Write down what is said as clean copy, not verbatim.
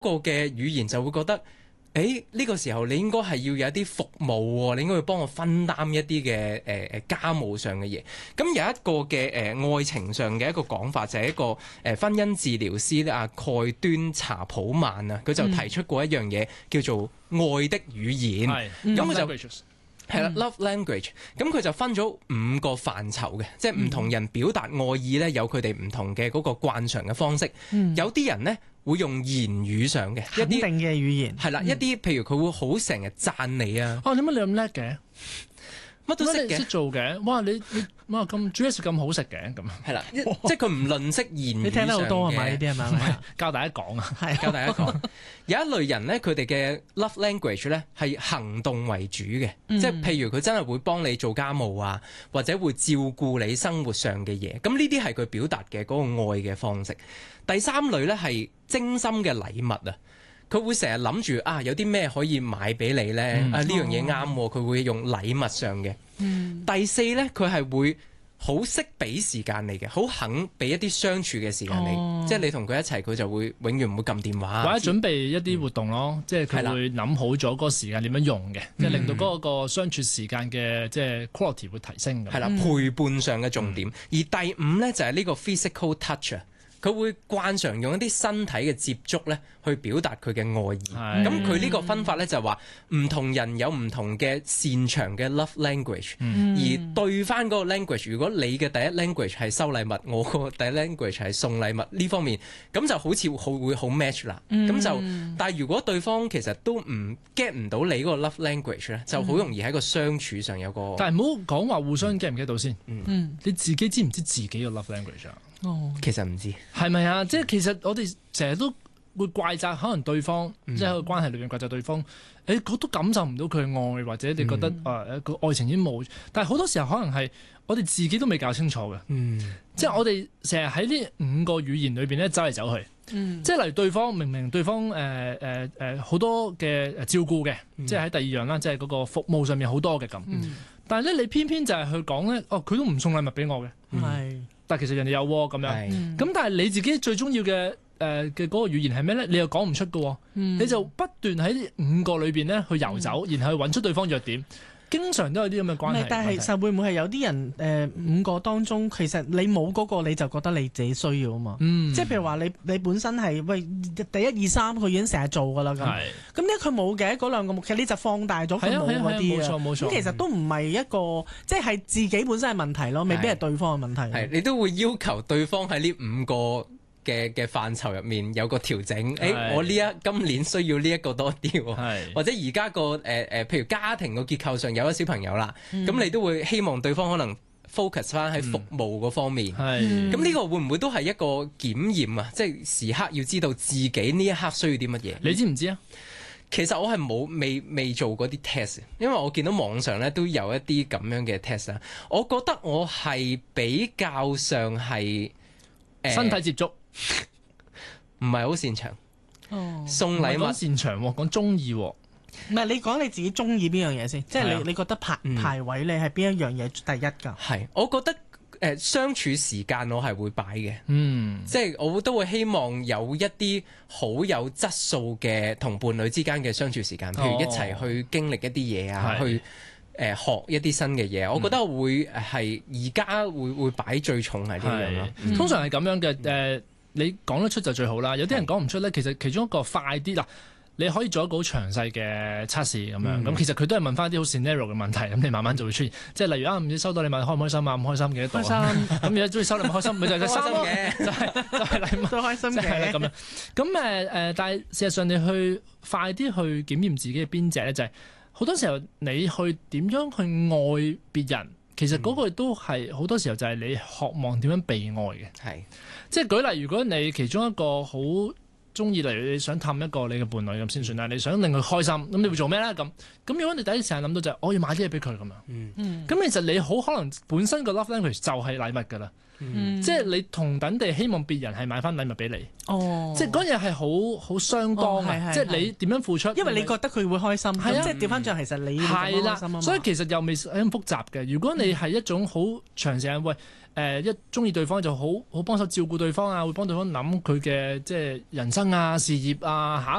個嘅語言就會覺得。呢個時候你應該係要有一啲服務喎，你應該要幫我分擔一啲嘅家務上嘅嘢。咁有一個嘅愛情上嘅一個講法，就係一個婚姻治療師咧，阿蓋端查普曼啊，佢就提出過一樣嘢叫做愛的語言。咁佢就係啦，love language。咁佢就分咗5個範疇嘅，即係唔同人表達愛意咧，有佢哋唔同嘅嗰個慣常嘅方式。有啲人咧會用言語上嘅肯定嘅語言， 係啦，一啲譬如佢會好成日讚你啊。 點解你咁叻嘅？ 乜都識嘅， 識做嘅。哇！你哇咁煮嘢食咁好食嘅咁。 係啦，即係佢唔吝惜言語上嘅。 你聽得好多係咪？呢啲係咪？ 教大家講啊， 教大家講。有一類人咧，佢哋嘅 love language 咧係行動為主嘅，即係譬如佢真係會幫你做家務啊，或者會照顧你生活上嘅嘢。咁呢啲係佢表達嘅嗰個愛嘅方式。第3類咧係精心嘅禮物啊。佢會成日諗住有啲咩可以買俾你呢？呢樣嘢啱，佢會用禮物上嘅。第4呢，佢係會好識俾時間你嘅，好肯俾一啲相處嘅時間你。即係你同佢一齊，佢就會永遠唔會撳電話， 或者準備一啲活動咯。即係佢會諗好咗嗰個時間點樣用嘅，即係令到嗰個相處時間嘅即係 quality 會提升。 係啦，陪伴上嘅重點。而第5呢，就係呢個 physical touch 啊。佢會慣常用一啲身體嘅接觸咧，去表達佢嘅愛意。咁佢呢個分法咧就係話，唔同人有唔同嘅擅長嘅 love language，而對翻嗰個 language，如果你嘅第一 language 係收禮物，我個第一 language 係送禮物呢方面，咁就好似會好 match 啦。咁就，但係如果對方其實都唔 get 唔到你嗰個 love language 咧，就好容易喺個相處上有個。 但係唔好講話互相 get 唔 get 到先。你自己知唔知自己嘅 love language 啊？ 其實唔知係咪啊？即係其實我哋成日都會怪責可能對方，即係喺個關係裏面怪責對方。我都感受唔到佢嘅愛，或者你覺得個愛情已經冇。但係好多時候可能係我哋自己都未搞清楚嘅。即係我哋成日喺呢5個語言裏邊咧走嚟走去。即係例如對方明明對方好多嘅照顧嘅，即係喺第2樣啦，即係嗰個服務上面好多嘅咁。但係咧你偏偏就係去講咧，佢都唔送禮物俾我嘅。但其實人哋有喎咁樣，咁但係你自己最中意嘅嗰個語言係咩咧？你又講唔出嘅喎，你就不斷喺呢5個裏邊咧去遊走，然後去揾出對方弱點。經常都有啲咁嘅關係。 但係其實會唔會係有啲人5個當中，其實你冇嗰個你就覺得你自己需要啊嘛？即係譬如話你本身係喂第1、2、3佢已經成日做㗎啦咁。咁呢佢冇嘅嗰2個目，其實你就放大咗佢冇嗰啲啊。冇錯。咁其實都唔係一個即係自己本身係問題咯，未必係對方嘅問題。 係你都會要求對方喺呢5個嘅範疇入面有個調整。我今年需要呢一個多啲喎，或者而家個譬如家庭個結構上有咗小朋友啦，咁你都會希望對方可能 focus 翻喺服務嗰方面。咁呢個會唔會都係一個檢驗啊？即係時刻要知道自己呢一刻需要啲乜嘢？ 你知唔知啊？ 其實我係未做嗰啲 test， 因為我見到網上咧都有一啲咁樣嘅 test 啊。我覺得我係比較上係身體接觸。 唔係好擅長，送禮物擅長喎，講中意喎。 唔係你講你自己中意邊樣嘢先，即係你覺得排位你係邊一樣嘢第一㗎？ 係，我覺得相處時間我係會擺嘅，即係我都會希望有一啲好有質素嘅同伴侶之間嘅相處時間，譬如一齊去經歷一啲嘢啊，去學一啲新嘅嘢。我覺得會係而家會擺最重係呢樣咯。 通常係咁樣嘅你講得出就最好啦。有啲人講唔出咧，其實其中一個快啲嗱，你可以做一個好詳細嘅測試咁樣。咁其實佢都係問翻啲好 scenario 嘅問題，咁你慢慢就會出現。即係例如唔知收到禮物開唔開心啊？唔開心幾多度？開心。咁如果中意收禮物開心，咪就係開心嘅，就係禮物都開心嘅。 咁樣。咁但係事實上你去快啲去檢驗自己嘅邊隻咧，就係好多時候你去點樣去愛別人。其實嗰個都係好多時候就係你渴望點樣被愛嘅，即係舉例，如果你其中一個好中意，例如你想氹一個你嘅伴侶咁先算啦，你想令佢開心，咁你會做咩咧？咁如果你第一時間諗到就係我要買啲嘢俾佢咁樣，咁其實你好可能本身個 love language 就係禮物㗎啦。 即係你同等地希望別人係買翻禮物俾你。即係嗰樣係好相當嘅，即係你點樣付出， 因為你覺得佢會開心，即係調翻轉，其實你會開心啊嘛。 所以其實又未係咁複雜嘅。如果你係一種好長時間一中意對方就好幫手照顧對方啊，會幫對方諗佢嘅即係人生啊、事業啊、下